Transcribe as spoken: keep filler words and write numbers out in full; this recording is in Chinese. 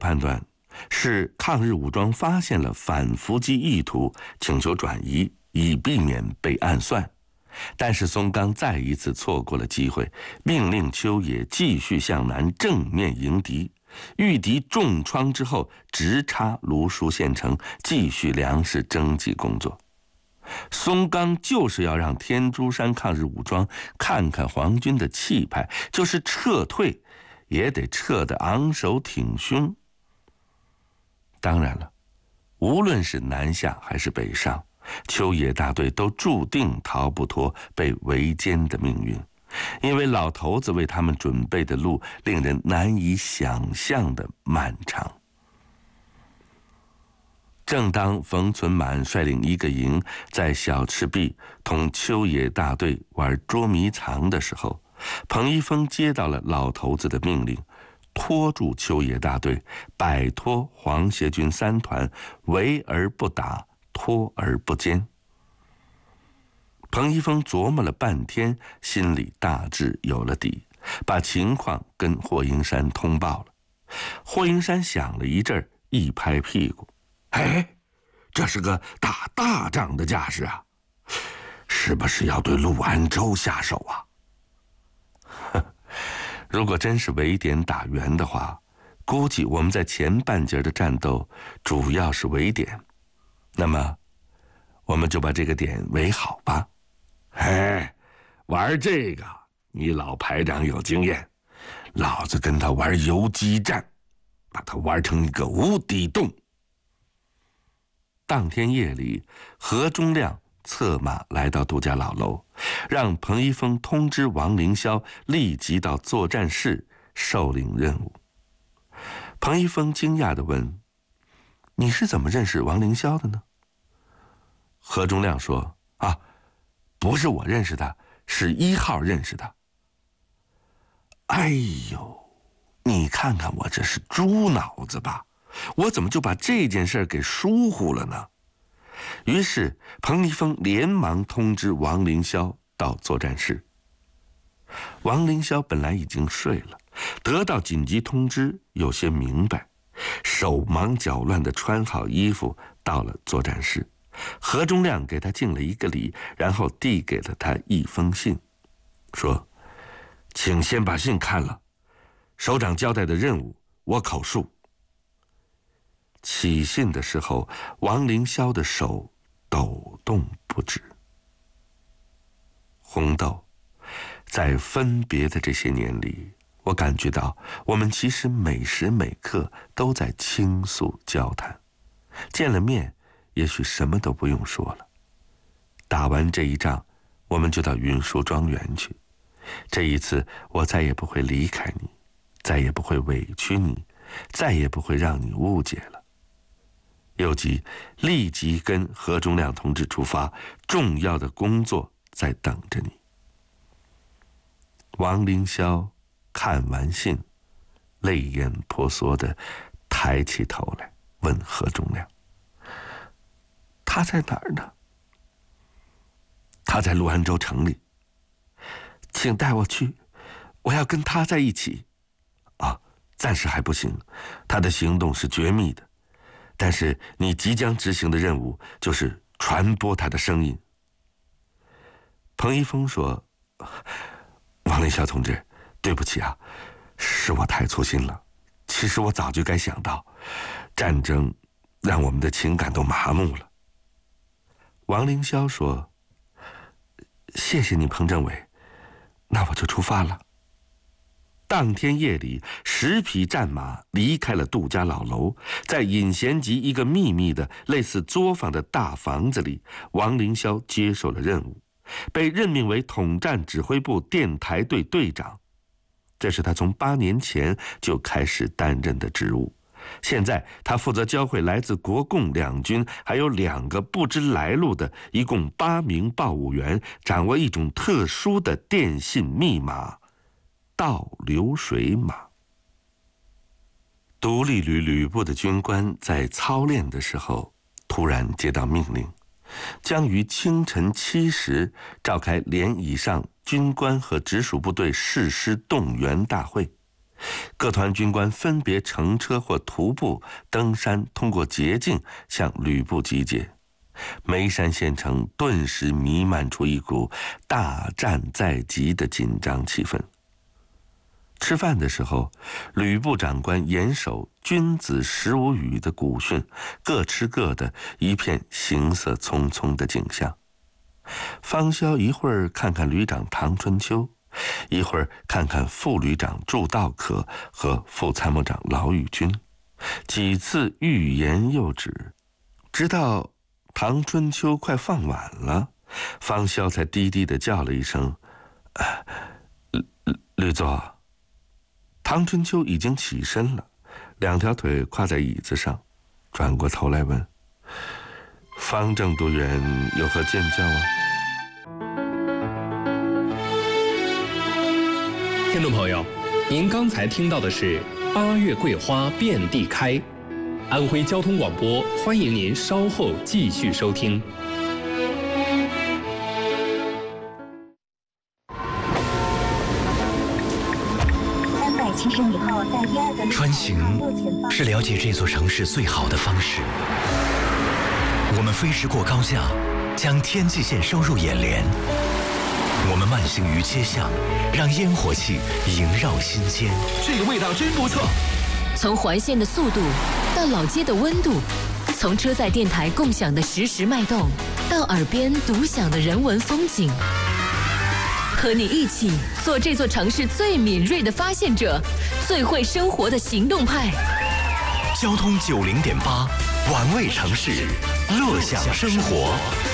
判断是抗日武装发现了反伏击意图，请求转移，以避免被暗算。但是松冈再一次错过了机会，命令秋野继续向南正面迎敌，遇敌重创之后，直插芦书县城，继续粮食征集工作。松冈就是要让天竺山抗日武装看看皇军的气派，就是撤退也得撤得昂首挺胸。当然了，无论是南下还是北上，秋野大队都注定逃不脱被围歼的命运，因为老头子为他们准备的路令人难以想象的漫长。正当冯存满率领一个营在小赤壁同秋野大队玩捉迷藏的时候，彭一峰接到了老头子的命令，拖住秋野大队，摆脱黄协军三团，围而不打，拖而不歼。彭一峰琢磨了半天，心里大致有了底，把情况跟霍英山通报了。霍英山想了一阵，一拍屁股：“哎，这是个打大仗的架势啊，是不是要对陆安州下手啊？”如果真是围点打援的话，估计我们在前半截的战斗主要是围点，那么我们就把这个点围好吧。哎，玩这个你老排长有经验，老子跟他玩游击战，把他玩成一个无底洞。当天夜里，何忠亮策马来到杜家老楼，让彭一峰通知王凌霄立即到作战室受领任务。彭一峰惊讶地问：“你是怎么认识王凌霄的呢？”何忠亮说：“啊，不是我认识的，是一号认识的。”哎呦，你看看我这是猪脑子吧？我怎么就把这件事给疏忽了呢？于是彭一峰连忙通知王凌霄到作战室。王凌霄本来已经睡了，得到紧急通知有些明白，手忙脚乱地穿好衣服到了作战室。何忠亮给他敬了一个礼，然后递给了他一封信，说：“请先把信看了，首长交代的任务我口述。”起信的时候，王凌霄的手抖动不止。红豆，在分别的这些年里，我感觉到我们其实每时每刻都在倾诉交谈。见了面，也许什么都不用说了。打完这一仗，我们就到云舒庄园去。这一次，我再也不会离开你，再也不会委屈你，再也不会让你误解了。又即立即跟何忠亮同志出发，重要的工作在等着你。王凌霄看完信，泪眼婆娑地抬起头来，问何忠亮：“他在哪儿呢？”“他在陆安州城里。”“请带我去，我要跟他在一起。”“啊，暂时还不行，他的行动是绝密的。但是你即将执行的任务就是传播他的声音。”彭一峰说：“王凌霄同志，对不起啊，是我太粗心了。其实我早就该想到，战争让我们的情感都麻木了。”王凌霄说：“谢谢你，彭政委，那我就出发了。”当天夜里，十匹战马离开了杜家老楼，在尹贤集一个秘密的类似作坊的大房子里，王凌霄接受了任务，被任命为统战指挥部电台队队长。这是他从八年前就开始担任的职务。现在他负责教会来自国共两军还有两个不知来路的一共八名报务员，掌握一种特殊的电信密码——倒流水码。独立旅旅部的军官在操练的时候，突然接到命令，将于清晨七时召开连以上军官和直属部队誓师动员大会。 各团军官分别乘车或徒步登山，通过捷径向吕布集结。眉山县城顿时弥漫出一股大战在即的紧张气氛。吃饭的时候，吕部长官严守君子食无语的古训，各吃各的，一片行色匆匆的景象。方萧一会儿看看旅长唐春秋，一会儿看看副旅长祝道可和副参谋长劳玉军，几次欲言又止，直到唐春秋快放晚了，方萧才低低地叫了一声：“吕座。”唐春秋已经起身了，两条腿跨在椅子上，转过头来问：“方正督员有何见教啊？” 听众朋友，您刚才听到的是八月桂花遍地开。安徽交通广播，欢迎您稍后继续收听。 穿行是了解这座城市最好的方式。我们飞驰过高架，将天际线收入眼帘。我们慢行于街巷，让烟火气萦绕心间。 这个味道真不错。 从环线的速度到老街的温度，从车载电台共享的实时脉动，到耳边独享的人文风景，和你一起做这座城市最敏锐的发现者，最会生活的行动派。 交通九零点八，玩味城市，乐享生活。